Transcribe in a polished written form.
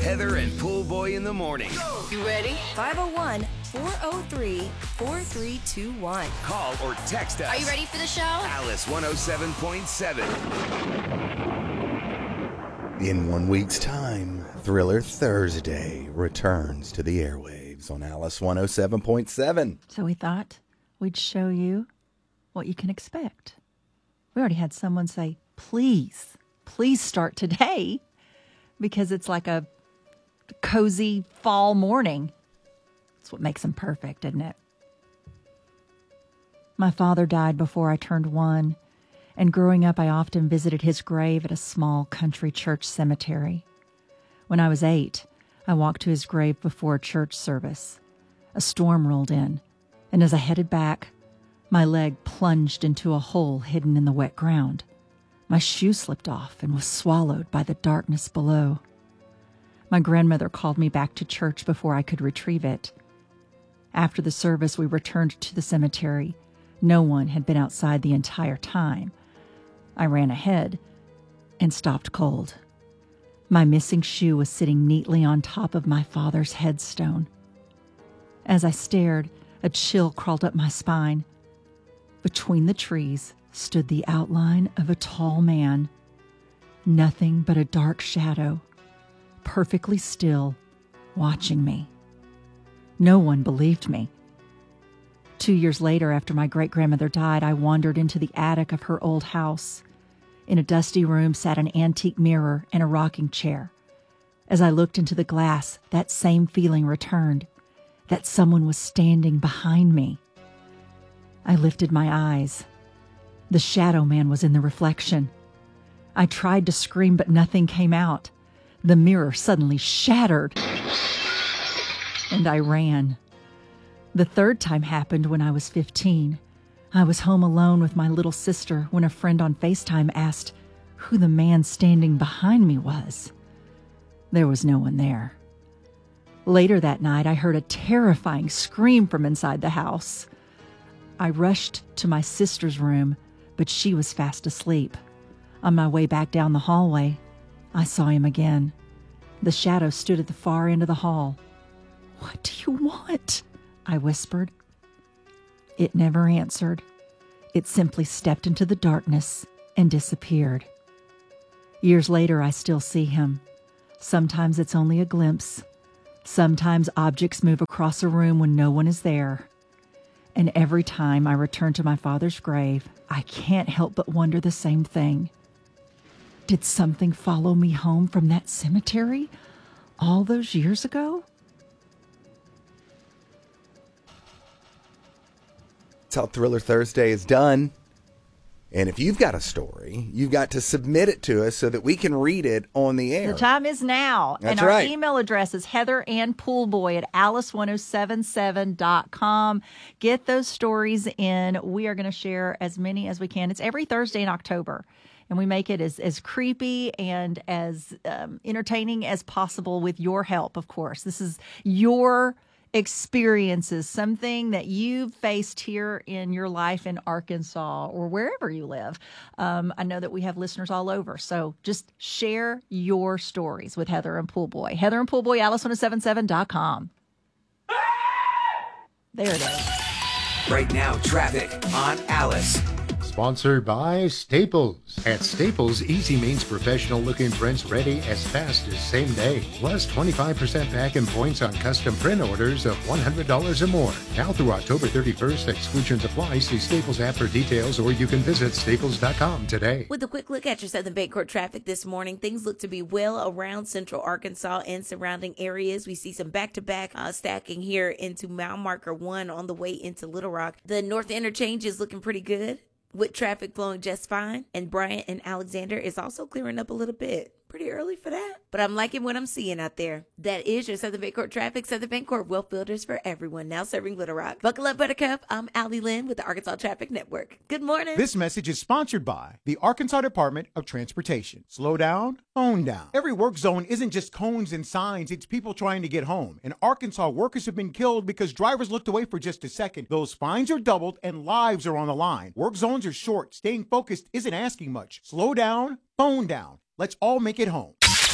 Heather and Pool Boy in the morning. You ready? 501-403-4321. Call or text us. Are you ready for the show? Alice 107.7. In 1 week's time, Thriller Thursday returns to the airwaves on Alice 107.7. So we thought we'd show you what you can expect. We already had someone say, please start today, because it's like a cozy fall morning. That's what makes them perfect, isn't it? My father died before I turned 1, and growing up I often visited his grave at a small country church cemetery. When I was 8, I walked to his grave before a church service. A storm rolled in, and as I headed back, my leg plunged into a hole hidden in the wet ground. My shoe slipped off and was swallowed by the darkness below. My grandmother called me back to church before I could retrieve it. After the service, we returned to the cemetery. No one had been outside the entire time. I ran ahead and stopped cold. My missing shoe was sitting neatly on top of my father's headstone. As I stared, a chill crawled up my spine. Between the trees stood the outline of a tall man. Nothing but a dark shadow, perfectly still, watching me. No one believed me. 2 years later, after my great-grandmother died, I wandered into the attic of her old house. In a dusty room sat an antique mirror and a rocking chair. As I looked into the glass, that same feeling returned, that someone was standing behind me. I lifted my eyes. The shadow man was in the reflection. I tried to scream, but nothing came out. The mirror suddenly shattered, and I ran. The third time happened when I was 15. I was home alone with my little sister when a friend on FaceTime asked who the man standing behind me was. There was no one there. Later that night, I heard a terrifying scream from inside the house. I rushed to my sister's room, but she was fast asleep. On my way back down the hallway, I saw him again. The shadow stood at the far end of the hall. "What do you want?" I whispered. It never answered. It simply stepped into the darkness and disappeared. Years later, I still see him. Sometimes it's only a glimpse. Sometimes objects move across a room when no one is there. And every time I return to my father's grave, I can't help but wonder the same thing. Did something follow me home from that cemetery all those years ago? That's how Thriller Thursday is done. And if you've got a story, you've got to submit it to us so that we can read it on the air. The time is now. That's and our right. email address is heatherandpoolboy@alice1077.com. Get those stories in. We are going to share as many as we can. It's every Thursday in October. And we make it as creepy and as entertaining as possible with your help, of course. This is your experiences, something that you've faced here in your life in Arkansas or wherever you live. I know that we have listeners all over, so just share your stories with Heather and Pool Boy. Heather and Pool Boy, alice1077.com. There it is. Right now, traffic on Alice. Sponsored by Staples. At Staples, easy means professional-looking prints ready as fast as same day. Plus 25% back in points on custom print orders of $100 or more. Now through October 31st, exclusions apply. See Staples app for details, or you can visit staples.com today. With a quick look at your Southern Bancorp traffic this morning, things look to be well around central Arkansas and surrounding areas. We see some back-to-back stacking here into mile marker 1 on the way into Little Rock. The North Interchange is looking pretty good, with traffic flowing just fine. And Bryant and Alexander is also clearing up a little bit. Pretty early for that, but I'm liking what I'm seeing out there. That is your Southern Bancorp traffic. Southern Bancorp, wealth builders for everyone. Now serving Little Rock. Buckle up, Buttercup. I'm Allie Lynn with the Arkansas Traffic Network. Good morning. This message is sponsored by the Arkansas Department of Transportation. Slow down, phone down. Every work zone isn't just cones and signs. It's people trying to get home. In Arkansas, workers have been killed because drivers looked away for just a second. Those fines are doubled and lives are on the line. Work zones are short. Staying focused isn't asking much. Slow down, phone down. Let's all make it home.